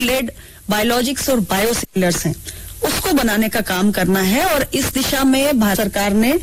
Lead biologics और biosimilars हैं, उसको बनाने का काम करना है। और इस दिशा में भारत सरकार ने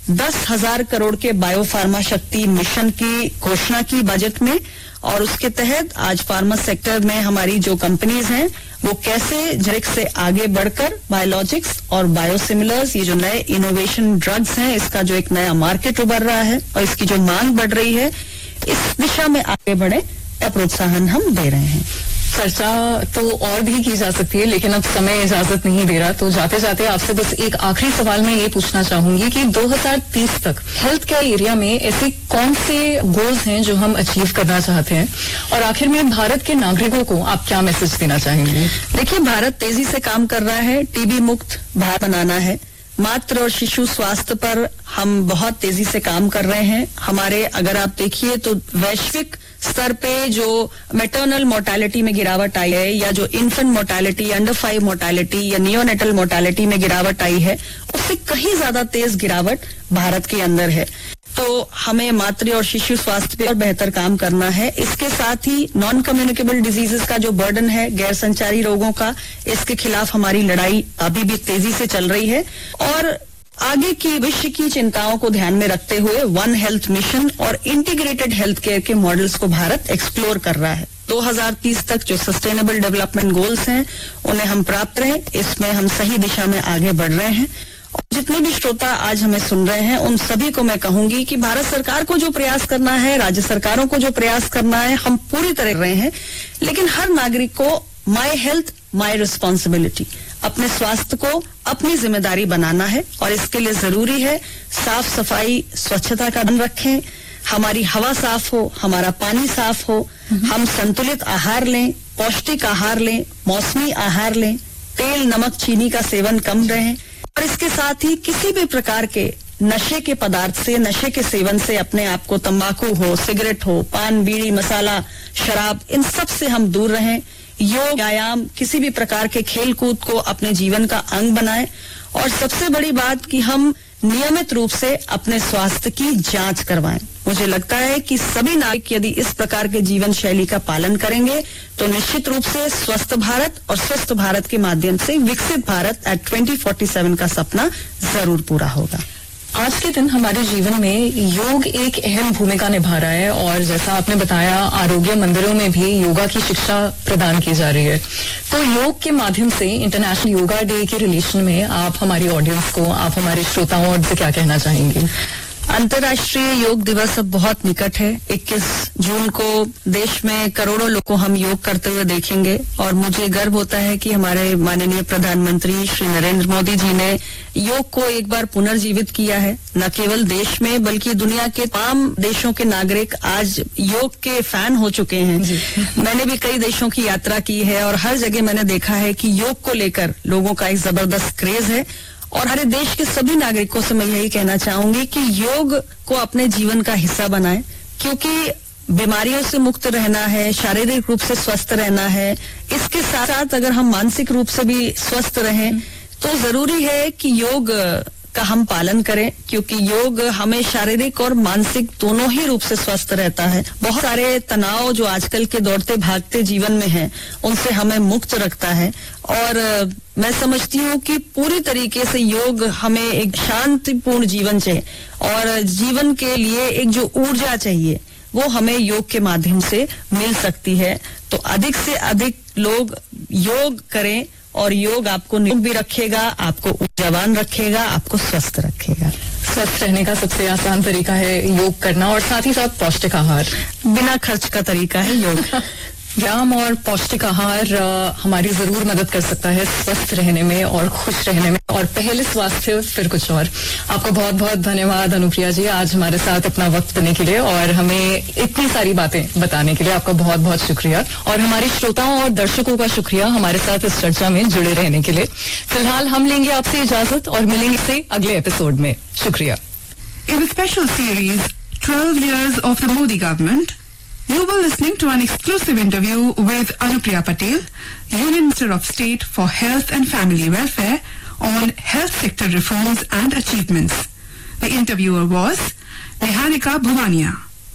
10,000 करोड़ के बायोफार्मा शक्ति मिशन की घोषणा की बजट में, और उसके तहत आज फार्मा सेक्टर में हमारी जो कंपनीज हैं वो कैसे झड़क से आगे बढ़कर बायोलॉजिक्स और बायोसिमिलर्स, ये जो नए इनोवेशन ड्रग्स हैं, इसका जो एक नया मार्केट उभर रहा है और इसकी जो मांग बढ़ रही है, इस दिशा में आगे बढ़े का प्रोत्साहन हम दे रहे हैं। चर्चा तो और भी की जा सकती है, लेकिन अब समय इजाजत नहीं दे रहा, तो जाते जाते आपसे बस एक आखिरी सवाल मैं ये पूछना चाहूंगी कि 2030 तक हेल्थ केयर एरिया में ऐसे कौन से गोल्स हैं जो हम अचीव करना चाहते हैं, और आखिर में भारत के नागरिकों को आप क्या मैसेज देना चाहेंगे? देखिए, भारत तेजी से काम कर रहा है, टीबी मुक्त भारत बनाना है। मातृ और शिशु स्वास्थ्य पर हम बहुत तेजी से काम कर रहे हैं। हमारे अगर आप देखिए तो वैश्विक स्तर पे जो मैटरनल मोर्टेलिटी में गिरावट आई है, या जो इन्फेंट मोर्टेलिटी, अंडर 5 मोर्टेलिटी या नियोनेटल मोर्टेलिटी में गिरावट आई है, उससे कहीं ज्यादा तेज गिरावट भारत के अंदर है। तो हमें मातृ और शिशु स्वास्थ्य पे और बेहतर काम करना है। इसके साथ ही नॉन कम्युनिकेबल डिजीजेस का जो बर्डन है, गैर संचारी रोगों का, इसके खिलाफ हमारी लड़ाई अभी भी तेजी से चल रही है। और आगे की विश्व की चिंताओं को ध्यान में रखते हुए वन हेल्थ मिशन और इंटीग्रेटेड हेल्थ केयर के मॉडल्स को भारत एक्सप्लोर कर रहा है। 2030 तक जो सस्टेनेबल डेवलपमेंट गोल्स हैं उन्हें हम प्राप्त करें, इसमें हम सही दिशा में आगे बढ़ रहे हैं। और जितने भी श्रोता आज हमें सुन रहे हैं, उन सभी को मैं कहूंगी कि भारत सरकार को जो प्रयास करना है, राज्य सरकारों को जो प्रयास करना है, हम पूरी तरह कर रहे हैं। लेकिन हर नागरिक को माई हेल्थ माई रिस्पॉन्सिबिलिटी, अपने स्वास्थ्य को अपनी जिम्मेदारी बनाना है। और इसके लिए जरूरी है साफ सफाई, स्वच्छता का ध्यान रखें, हमारी हवा साफ हो, हमारा पानी साफ हो, हम संतुलित आहार लें, पौष्टिक आहार लें, मौसमी आहार लें, तेल, नमक, चीनी का सेवन कम रहे। और इसके साथ ही किसी भी प्रकार के नशे के पदार्थ से, नशे के सेवन से अपने आप को, तंबाकू हो, सिगरेट हो, पान, बीड़ी, मसाला, शराब, इन सब से हम दूर रहें। योग, व्यायाम, किसी भी प्रकार के खेल कूद को अपने जीवन का अंग बनाएं। और सबसे बड़ी बात कि हम नियमित रूप से अपने स्वास्थ्य की जांच करवाएं। मुझे लगता है कि सभी नागरिक यदि इस प्रकार के जीवन शैली का पालन करेंगे तो निश्चित रूप से स्वस्थ भारत और स्वस्थ भारत के माध्यम से विकसित भारत एट 2047 का सपना जरूर पूरा होगा। आज के दिन हमारे जीवन में योग एक अहम भूमिका निभा रहा है, और जैसा आपने बताया, आरोग्य मंदिरों में भी योगा की शिक्षा प्रदान की जा रही है। तो योग के माध्यम से इंटरनेशनल योगा डे के रिलेशन में आप हमारी ऑडियंस को, आप हमारे श्रोताओं से क्या कहना चाहेंगे? अंतर्राष्ट्रीय योग दिवस अब बहुत निकट है। 21 जून को देश में करोड़ों लोग को हम योग करते हुए देखेंगे, और मुझे गर्व होता है कि हमारे माननीय प्रधानमंत्री श्री नरेंद्र मोदी जी ने योग को एक बार पुनर्जीवित किया है। न केवल देश में बल्कि दुनिया के तमाम देशों के नागरिक आज योग के फैन हो चुके हैं। मैंने भी कई देशों की यात्रा की है और हर जगह मैंने देखा है कि योग को लेकर लोगों का एक जबरदस्त क्रेज है। और हमारे देश के सभी नागरिकों से मैं यही कहना चाहूंगी कि योग को अपने जीवन का हिस्सा बनाएं, क्योंकि बीमारियों से मुक्त रहना है, शारीरिक रूप से स्वस्थ रहना है। इसके साथ साथ अगर हम मानसिक रूप से भी स्वस्थ रहें तो जरूरी है कि योग का हम पालन करें, क्योंकि योग हमें शारीरिक और मानसिक दोनों ही रूप से स्वस्थ रहता है। बहुत सारे तनाव जो आजकल के दौड़ते भागते जीवन में हैं, उनसे हमें मुक्त रखता है। और मैं समझती हूँ कि पूरी तरीके से योग हमें एक शांतिपूर्ण जीवन चाहिए, और जीवन के लिए एक जो ऊर्जा चाहिए वो हमें योग के माध्यम से मिल सकती है। तो अधिक से अधिक लोग योग करें, और योग आपको निरोग भी रखेगा, आपको ऊर्जावान रखेगा, आपको स्वस्थ रखेगा। स्वस्थ रहने का सबसे आसान तरीका है योग करना, और साथ ही साथ पौष्टिक आहार, बिना खर्च का तरीका है योग। व्यायाम और पौष्टिक आहार हमारी जरूर मदद कर सकता है स्वस्थ रहने में और खुश रहने में, और पहले स्वास्थ्य फिर कुछ और। आपको बहुत बहुत धन्यवाद अनुप्रिया जी, आज हमारे साथ अपना वक्त देने के लिए और हमें इतनी सारी बातें बताने के लिए आपका बहुत बहुत शुक्रिया। और हमारे श्रोताओं और दर्शकों का शुक्रिया हमारे साथ इस चर्चा में जुड़े रहने के लिए। फिलहाल हम लेंगे आपसे इजाजत और मिलेंगे से अगले एपिसोड में। शुक्रिया। In a special series, 12 years of the Modi government, you were listening to an exclusive interview with Anupriya Patel, Union Minister of State for Health and Family Welfare, on health sector reforms and achievements. The interviewer was Niharika Bhumania.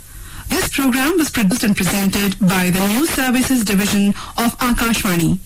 This program was produced and presented by the News Services Division of Akashvani.